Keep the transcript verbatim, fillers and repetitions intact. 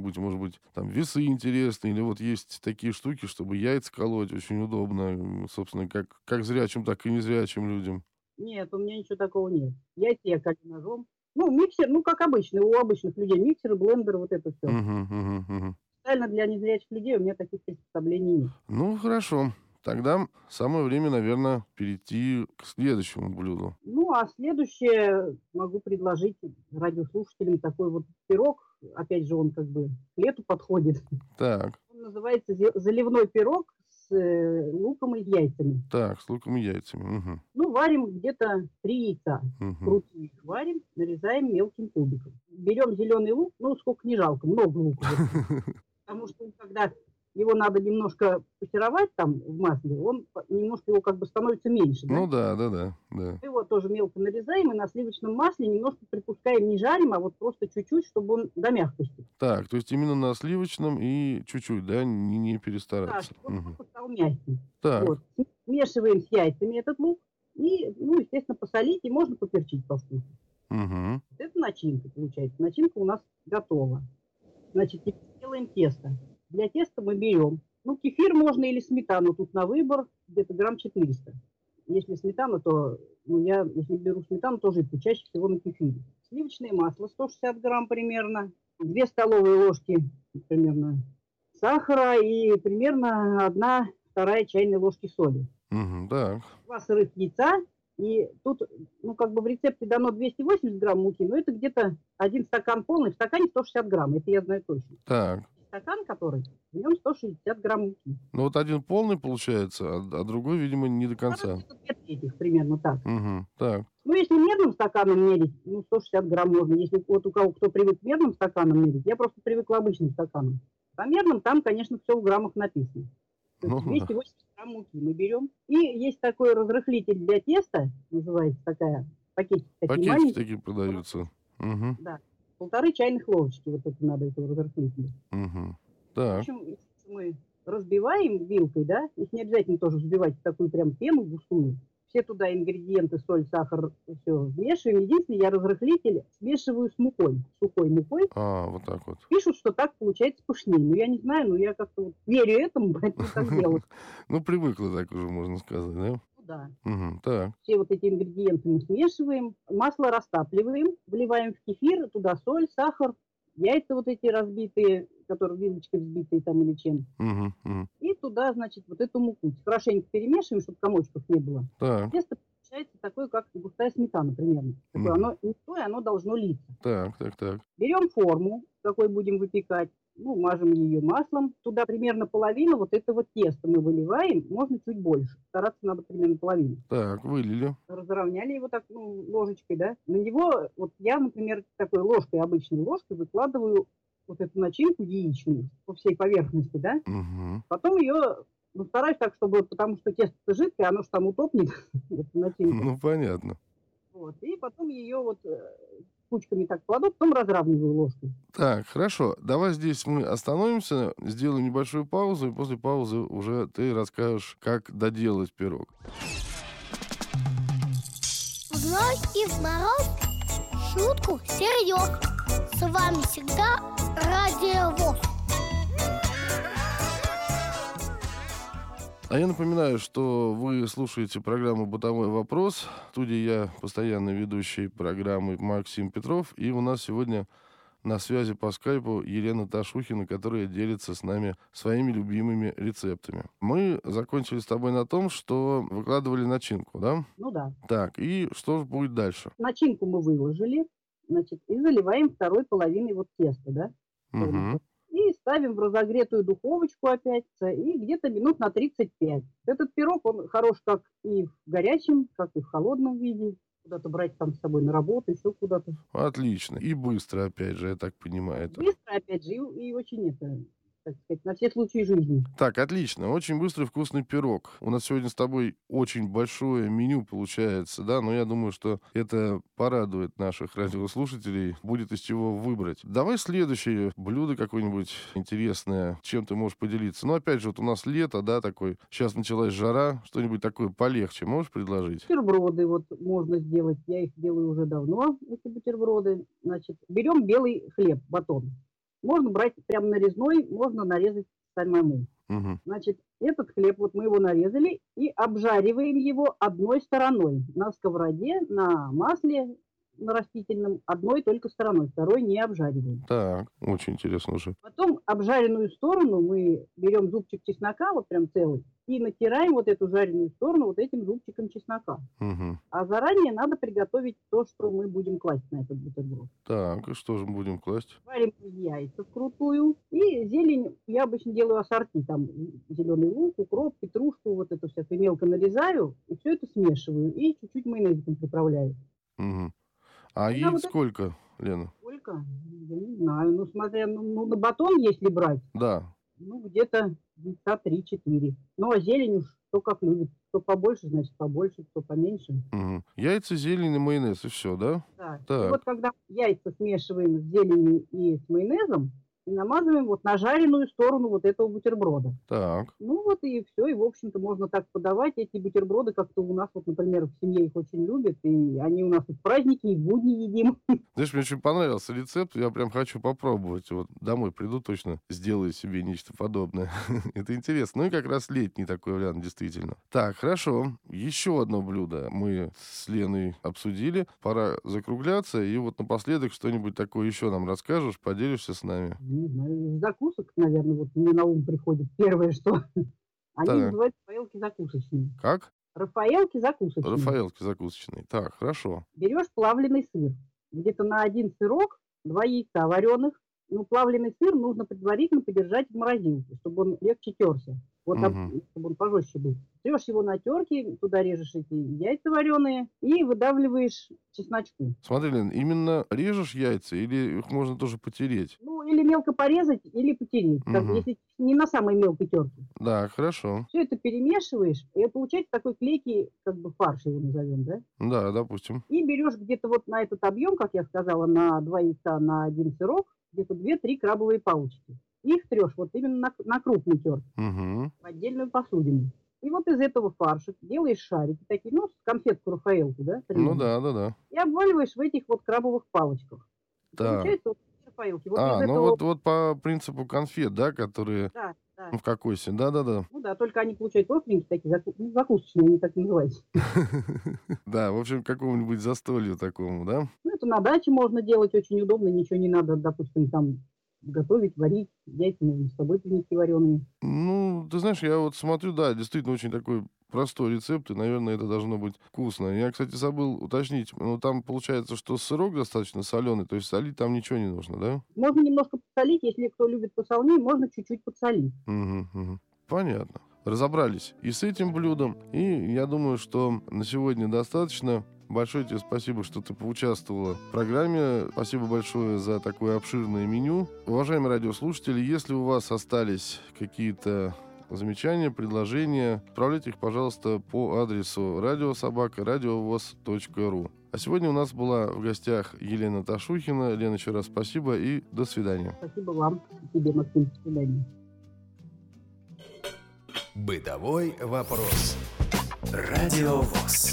какие-нибудь, может быть, там весы интересные, или вот есть такие штуки, чтобы яйца колоть очень удобно, м, собственно, как, как зрячим, так и незрячим людям. Нет, у меня ничего такого нет. Яйца я колю ножом. Ну, миксер, ну, как обычно, у обычных людей. Миксер, блендер, вот это все. Мгм, мгм, мгм. Специально для незрячих людей у меня таких приспособлений нет. Ну, хорошо. Тогда самое время, наверное, перейти к следующему блюду. Ну, а следующее могу предложить радиослушателям такой вот пирог. Опять же, он как бы к лету подходит. Так, Он называется зе- заливной пирог с э, луком и яйцами. так, с луком и яйцами. Мгм, Ну, варим где-то три яйца. мгм. Вкрутую их варим, нарезаем мелким кубиком. Берем зеленый лук, ну, сколько не жалко, много лука. Потому что когда его надо немножко пассеровать там в масле, он по- немножко его как бы становится меньше, да? Ну да, да, да, да. Его тоже мелко нарезаем и на сливочном масле немножко припускаем, не жарим, а вот просто чуть-чуть, чтобы он до мягкости. Так, то есть именно на сливочном и чуть-чуть, да, не, не Да, перестараться. чтобы он Мгм. просто стал мягким. Так, Вот. Смешиваем с яйцами этот лук и, ну, естественно, посолить и можно поперчить по вкусу. мгм. Вот это начинка получается. Начинка у нас готова. Значит, теперь делаем тесто. Для теста мы берем, ну, кефир можно или сметану, тут на выбор, где-то грамм четыреста. Если сметана, то, ну, я, если беру сметану, то жидкую, чаще всего на кефире. Сливочное масло сто шестьдесят грамм примерно, две столовые ложки примерно сахара и примерно одна вторая чайной ложки соли. Мгм, так, Два сырых яйца. И тут, ну, как бы в рецепте дано двести восемьдесят грамм муки, но это где-то один стакан полный, в стакане сто шестьдесят грамм, это я знаю точно. так. Стакан, который, в нем сто шестьдесят грамм муки. Ну вот один полный получается, а, а другой, видимо, не до Второй конца. где-то две трети, примерно так. Мгм, так. Ну, если мерным стаканом мерить, ну, сто шестьдесят грамм можно. Если вот у кого кто привык мерным стаканом мерить, я просто привыкла обычным стаканом. По мерным там, конечно, все в граммах написано. То есть Ну да. двести восемьдесят грамм муки мы берем. И есть такой разрыхлитель для теста, называется такая, пакетики такие Пакетики маленькие. такие продаются. Мгм, Да, полторы чайных ложечки вот это надо, этого разрыхлителя. мгм. В Так. общем, если мы разбиваем вилкой, да, их не обязательно тоже взбивать в такую прям пену густую. Все туда ингредиенты, соль, сахар, все вмешиваем. Единственное, я разрыхлитель смешиваю с мукой, сухой мукой. А, вот так вот. Пишут, что так получается пышнее. Ну, я не знаю, но я как-то вот верю этому, поэтому так делаю. Ну, привыкла так уже, можно сказать, да? Ну да. Мгм, так. Все вот эти ингредиенты мы смешиваем, масло растапливаем, вливаем в кефир, туда соль, сахар, яйца вот эти разбитые, которые вилочкой взбитые там или чем. Мгм, мгм. И туда, значит, вот эту муку хорошенько перемешиваем, чтобы комочков не было. Так. Тесто получается такое, как густая сметана примерно. Такое Мгм. оно не густое, оно должно литься. Так, так, так. Берем форму, в какой будем выпекать, ну, мажем ее маслом. Туда примерно половину вот этого теста мы выливаем, можно чуть больше. Стараться надо примерно половину. Так, вылили. Разровняли его так, ну, ложечкой, да. На него, вот я, например, такой ложкой, обычной ложкой выкладываю вот эту начинку яичную по всей поверхности, да. Мгм. Потом ее, ну, стараюсь так, чтобы, потому что тесто жидкое, оно же там утопнет, эта начинка. Ну, понятно. Вот. И потом ее вот э, кучками так кладу, потом разравниваю ложкой. Так, хорошо. Давай здесь мы остановимся, сделаем небольшую паузу, и после паузы уже ты расскажешь, как доделать пирог. В ночь и в мороз шутку серьез. С вами всегда Радио ВОС. А я напоминаю, что вы слушаете программу «Бытовой вопрос». В студии я, постоянный ведущий программы Максим Петров. И у нас сегодня на связи по скайпу Елена Ташухина, которая делится с нами своими любимыми рецептами. Мы закончили с тобой на том, что выкладывали начинку, да? Ну да. Так, и что же будет дальше? Начинку мы выложили, значит, и заливаем второй половиной вот теста, да. Угу. И ставим в разогретую духовочку опять, и где-то минут на тридцать пять. Этот пирог, он хорош как и в горячем, как и в холодном виде. Куда-то брать там с собой на работу, еще куда-то. Отлично. И быстро, опять же, я так понимаю. Это. Быстро, опять же, и, и очень это, так сказать, на все случаи жизни. Так, отлично. Очень быстрый вкусный пирог. У нас сегодня с тобой очень большое меню получается, да, но я думаю, что это порадует наших радиослушателей. Будет из чего выбрать. Давай следующее блюдо какое-нибудь интересное, чем ты можешь поделиться. Ну, опять же, вот у нас лето, да, такой. Сейчас началась жара. Что-нибудь такое полегче можешь предложить? Бутерброды вот можно сделать. Я их делаю уже давно, эти бутерброды. Значит, берем белый хлеб, батон. Можно брать прям нарезной, можно нарезать самому. Угу. Значит, этот хлеб, вот мы его нарезали и обжариваем его одной стороной на сковороде, на масле, на растительном, одной только стороной, второй не обжариваем. Так, очень интересно уже. Потом обжаренную сторону мы берем зубчик чеснока, вот прям целый, и натираем вот эту жареную сторону вот этим зубчиком чеснока. Угу. А заранее надо приготовить то, что мы будем класть на этот бутерброд. Так, и что же мы будем класть? Варим яйца вкрутую. И зелень я обычно делаю ассорти. Там зеленый лук, укроп, петрушку, вот это все мелко нарезаю. И все это смешиваю. И чуть-чуть майонезиком приправляю. Угу. А И яиц на вот сколько, Лена? Сколько? Я не знаю. Ну, смотря, ну, ну, на батон, если брать, Да. ну, где-то яйца три-четыре. Ну, а зелень уж кто как любит. Кто побольше, значит, побольше, кто поменьше. Угу. Яйца, зелень и майонез, и все, да? Да. Так. И вот когда яйца смешиваем с зеленью и с майонезом, и намазываем вот на жареную сторону вот этого бутерброда. Так. Ну вот и все, и в общем-то можно так подавать. Эти бутерброды как-то у нас, вот, например, в семье их очень любят, и они у нас и в праздники, и в будни едим. Знаешь, мне очень понравился рецепт, я прям хочу попробовать. Вот домой приду, точно сделаю себе нечто подобное. Это интересно. Ну и как раз летний такой вариант, действительно. Так, хорошо. Еще одно блюдо мы с Леной обсудили. Пора закругляться. И вот напоследок что-нибудь такое еще нам расскажешь, поделишься с нами. Не знаю, из закусок, наверное, вот мне на ум приходит первое, что они Так. называются рафаэлки закусочные. Как? Рафаэлки закусочные. Рафаэлки закусочные. Так, хорошо. Берешь плавленый сыр. Где-то на один сырок, два яйца вареных. Ну, плавленый сыр нужно предварительно подержать в морозилке, чтобы он легче терся. Вот, Мгм. чтобы он пожестче был. Трешь его на терке, туда режешь эти яйца вареные и выдавливаешь чесночку. Смотри, Лен, именно режешь яйца или их можно тоже потереть? Ну, или мелко порезать, или потереть. Как, Мгм. если не на самой мелкой терке. Да, хорошо. Все это перемешиваешь, и получается такой клейкий, как бы фарш его назовем, да? Да, допустим. И берешь где-то вот на этот объем, как я сказала, на два яйца, на один сырок, где-то две-три крабовые палочки. Их трешь вот именно на, на крупной терке, Угу. в отдельную посудину. И вот из этого фарша делаешь шарики такие, ну, с конфетку Рафаэлку, да? Ну примерно. да, да, да. И обваливаешь в этих вот крабовых палочках. И Так. получается вот Рафаэлки. Вот А, из ну этого... вот, вот по принципу конфет, да, которые Да, да. ну, в кокосе. Да-да-да. Ну да, только они получаются остренькие такие, заку- ну, закусочные, они так называются. Да, в общем, к какому-нибудь застолью такому, да? Ну, это на даче можно делать очень удобно, ничего не надо, допустим, там готовить, варить, яйца можно с собой принести вареные. Ну, ты знаешь, я вот смотрю, да, действительно очень такой простой рецепт, и, наверное, это должно быть вкусно. Я, кстати, забыл уточнить, ну, там получается, что сырок достаточно соленый, то есть солить там ничего не нужно, да? Можно немножко подсолить, если кто любит посолнее, можно чуть-чуть подсолить. Угу, угу. Понятно. Разобрались и с этим блюдом, и я думаю, что на сегодня достаточно. Большое тебе спасибо, что ты поучаствовала в программе. Спасибо большое за такое обширное меню. Уважаемые радиослушатели, если у вас остались какие-то замечания, предложения, отправляйте их, пожалуйста, по адресу радиособака радиовоз точка ру. А сегодня у нас была в гостях Елена Ташухина. Лена, еще раз спасибо и до свидания. Спасибо вам, тебе, Максим, до свидания. Бытовой вопрос. Радиовоз.